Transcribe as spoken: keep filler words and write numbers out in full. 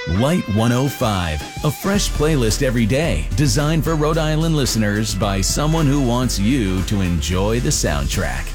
Light one oh five, a fresh playlist every day, designed for Rhode Island listeners by someone who wants you to enjoy the soundtrack.